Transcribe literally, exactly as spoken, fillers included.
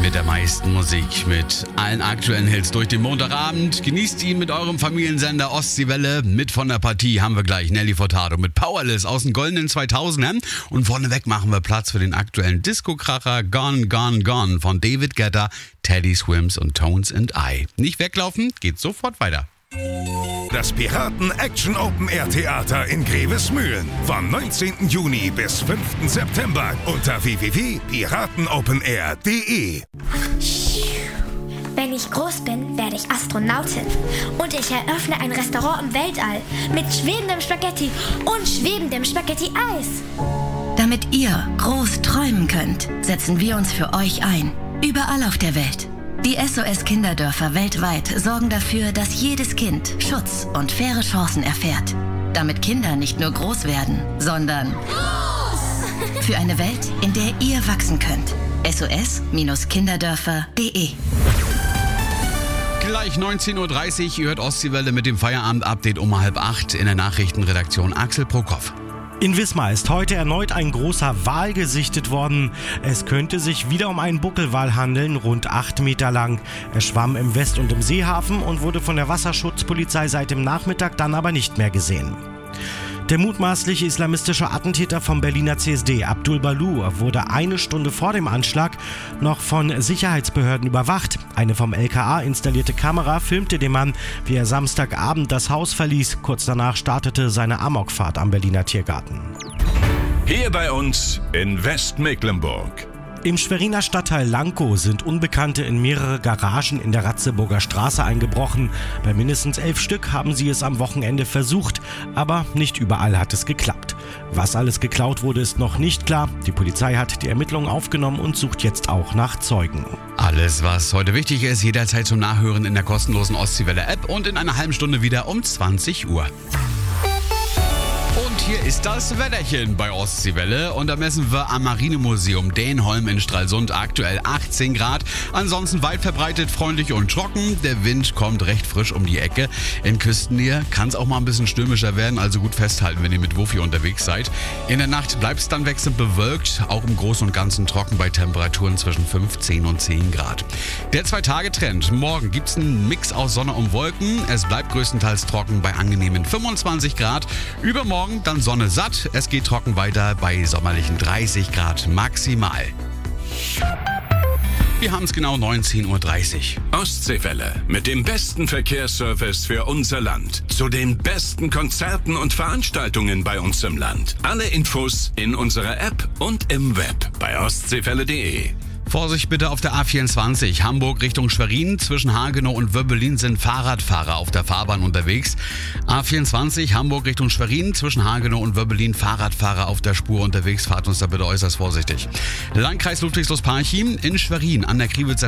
mit der meisten Musik, mit allen aktuellen Hits durch den Montagabend. Genießt ihn mit eurem Familiensender Ostseewelle. Mit von der Partie haben wir gleich Nelly Furtado mit Powerless aus den goldenen zweitausendern. Und vorneweg machen wir Platz für den aktuellen Disco-Kracher Gone, Gone, Gone von David Guetta, Teddy Swims und Tones and I. Nicht weglaufen, geht sofort weiter. Das Piraten Action Open Air Theater in Grevesmühlen vom neunzehnten Juni bis fünften September unter w w w punkt piratenopenair punkt de. Wenn ich groß bin, werde ich Astronautin. Und ich eröffne ein Restaurant im Weltall mit schwebendem Spaghetti und schwebendem Spaghetti-Eis. Damit ihr groß träumen könnt, setzen wir uns für euch ein. Überall auf der Welt. Die S O S-Kinderdörfer weltweit sorgen dafür, dass jedes Kind Schutz und faire Chancen erfährt. Damit Kinder nicht nur groß werden, sondern groß! Für eine Welt, in der ihr wachsen könnt. S O S Kinderdörfer punkt de. Gleich neunzehn Uhr dreißig, ihr hört Ostseewelle mit dem Feierabend-Update um halb acht in der Nachrichtenredaktion Axel Prokop. In Wismar ist heute erneut ein großer Wal gesichtet worden. Es könnte sich wieder um einen Buckelwal handeln, rund acht Meter lang. Er schwamm im West- und im Seehafen und wurde von der Wasserschutzpolizei seit dem Nachmittag dann aber nicht mehr gesehen. Der mutmaßliche islamistische Attentäter vom Berliner C S D, Abdul Balu, wurde eine Stunde vor dem Anschlag noch von Sicherheitsbehörden überwacht. Eine vom L K A installierte Kamera filmte den Mann, wie er Samstagabend das Haus verließ. Kurz danach startete seine Amokfahrt am Berliner Tiergarten. Hier bei uns in Westmecklenburg. Im Schweriner Stadtteil Lankow sind Unbekannte in mehrere Garagen in der Ratzeburger Straße eingebrochen. Bei mindestens elf Stück haben sie es am Wochenende versucht, aber nicht überall hat es geklappt. Was alles geklaut wurde, ist noch nicht klar. Die Polizei hat die Ermittlungen aufgenommen und sucht jetzt auch nach Zeugen. Alles, was heute wichtig ist, jederzeit zum Nachhören in der kostenlosen Ostseewelle-App und in einer halben Stunde wieder um zwanzig Uhr. Und hier ist das Wetterchen bei Ostseewelle und da messen wir am Marinemuseum Dänholm in Stralsund aktuell achtzehn Grad. Ansonsten weit verbreitet, freundlich und trocken. Der Wind kommt recht frisch um die Ecke. In Küstennähe kann es auch mal ein bisschen stürmischer werden, also gut festhalten, wenn ihr mit Wuffi unterwegs seid. In der Nacht bleibt es dann wechselnd bewölkt, auch im Großen und Ganzen trocken bei Temperaturen zwischen fünfzehn und zehn Grad. Der Zwei-Tage-Trend. Morgen gibt es einen Mix aus Sonne und Wolken. Es bleibt größtenteils trocken bei angenehmen fünfundzwanzig Grad. Übermorgen dann Sonne satt. Es geht trocken weiter bei sommerlichen dreißig Grad maximal. Wir haben es genau neunzehn Uhr dreißig. Ostseewelle mit dem besten Verkehrsservice für unser Land. Zu den besten Konzerten und Veranstaltungen bei uns im Land. Alle Infos in unserer App und im Web bei ostseewelle punkt de. Vorsicht bitte auf der A vierundzwanzig, Hamburg Richtung Schwerin. Zwischen Hagenow und Wöbbelin sind Fahrradfahrer auf der Fahrbahn unterwegs. A vierundzwanzig, Hamburg Richtung Schwerin. Zwischen Hagenow und Wöbbelin Fahrradfahrer auf der Spur unterwegs. Fahrt uns da bitte äußerst vorsichtig. Landkreis Ludwigslust-Parchim in Schwerin an der Kriwitzer